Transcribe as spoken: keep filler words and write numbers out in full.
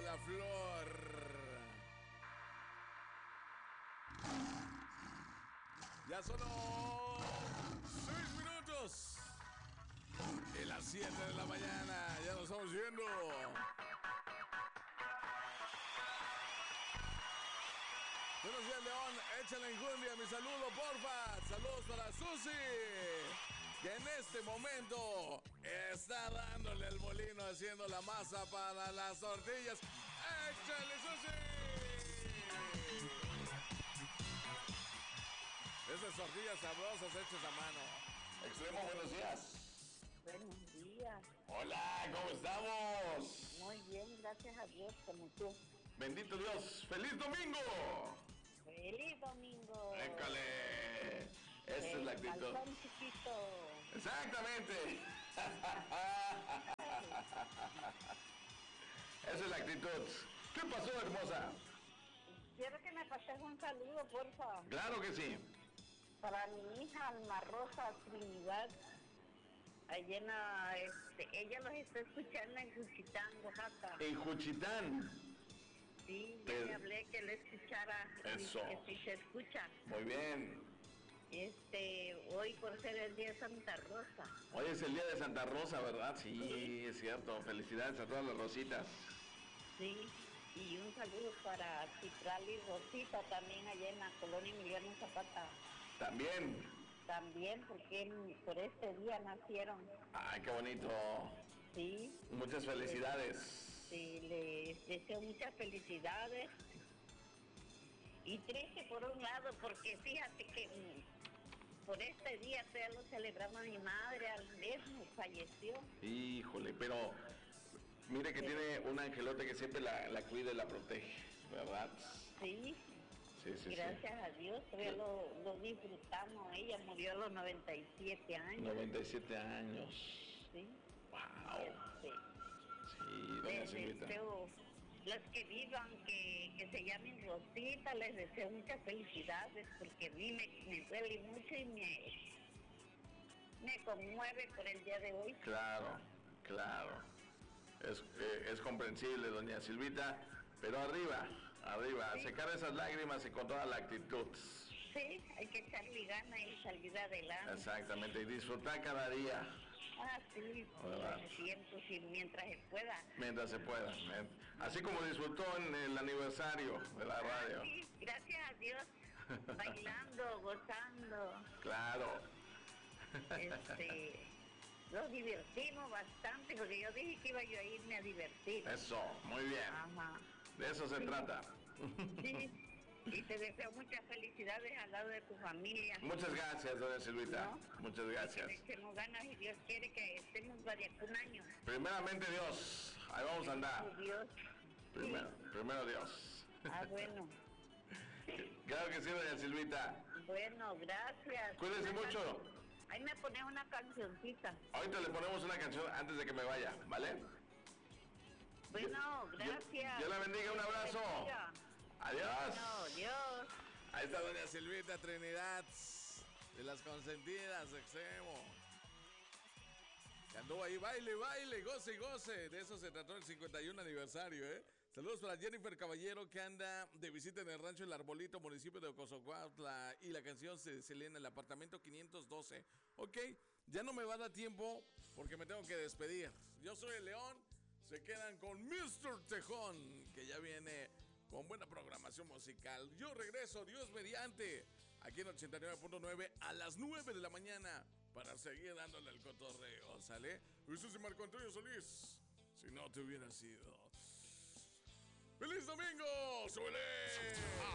la flor. Ya son seis minutos. Y las siete de la mañana. Ya nos estamos yendo. Buenos días, León. Échale enjundia. Mi saludo, porfa. Saludos para Susi, que en este momento está dándole el molino, haciendo la masa para las tortillas. ¡Échale, Susi! Esas tortillas sabrosas hechas a mano. Extremo, buenos días. Buenos días. Hola, ¿cómo estamos? Muy bien, gracias a Dios, como tú. Bendito Dios. ¡Feliz domingo! ¡Feliz domingo! ¡Écale! Esa es la actitud. Balcón chiquito. Exactamente. Esa es la actitud. ¿Qué pasó, hermosa? Quiero que me pases un saludo, porfa. Claro que sí. Para mi hija Alma Rosa Trinidad. Allí en la, este, ella los está escuchando en Juchitán, Oaxaca. En Juchitán. Sí, yo Pero... le hablé que le escuchara. Eso. Que sí se escucha. Muy bien. Este, hoy por ser el día de Santa Rosa. Hoy es el día de Santa Rosa, ¿verdad? Sí, sí, es cierto. Felicidades a todas las rositas. Sí, y un saludo para Citral y Rosita también allá en la colonia Emiliano Zapata. También. También, porque por este día nacieron. Ay, qué bonito. Sí. Muchas felicidades. Sí, les deseo muchas felicidades. Y triste por un lado, porque fíjate que mm, por este día todavía lo celebramos a mi madre, al mes falleció. Híjole, pero mire que sí. Tiene un angelote que siempre la, la cuida y la protege, ¿verdad? Sí. Sí, sí, Gracias sí. a Dios, todavía sí. lo, lo disfrutamos. Ella murió a los noventa y siete años. noventa y siete años. Sí. Wow. Este, sí, doña Silvita. Deseo, los que vivan, que, que se llamen Rosita, les deseo muchas felicidades, porque a mí me, me duele mucho y me, me conmueve por el día de hoy. Claro, claro. Es, eh, es comprensible, doña Silvita, pero arriba, arriba, sí. A secar esas lágrimas y con toda la actitud. Sí, hay que echarle ganas y salir adelante. Exactamente, y disfrutar cada día. Ah, sí, siempre, sí, mientras se pueda. Mientras se pueda. Así como disfrutó en el aniversario de la radio. Ah, sí, gracias a Dios, bailando, gozando. Claro. Este... Nos divertimos bastante, porque yo dije que iba yo a irme a divertir. Eso, muy bien. Ajá. De eso se sí. trata. Sí, y te deseo muchas felicidades al lado de tu familia. Muchas gracias, doña Silvita. ¿No? Muchas gracias. Y que le echemos ganas y Dios quiere que estemos varios un año. Primeramente Dios, ahí vamos a andar. Dios. Primero, sí. primero Dios. Ah, bueno. Claro que sí, doña Silvita. Bueno, gracias. Cuídense mucho. Ahí me pones una cancioncita. Ahorita le ponemos una canción antes de que me vaya, ¿vale? Bueno, gracias. Dios la bendiga, un abrazo. Adiós. Bueno, adiós. Ahí está doña Silvita Trinidad, de las consentidas, Extremo. Que anduvo ahí, baile, baile, goce y goce. De eso se trató el cincuenta y uno aniversario, ¿eh? Saludos para Jennifer Caballero, que anda de visita en el rancho El Arbolito, municipio de Ocosocuautla, y la canción se celebra en el apartamento quinientos doce. Ok, ya no me va a dar tiempo porque me tengo que despedir. Yo soy el León, se quedan con mister Tejón, que ya viene con buena programación musical. Yo regreso, Dios mediante, aquí en ochenta y nueve punto nueve a las nueve de la mañana para seguir dándole el cotorreo, ¿sale? Eso es Marco Antonio Solís, si no te hubiera sido. ¡Feliz domingo! ¡Súbele!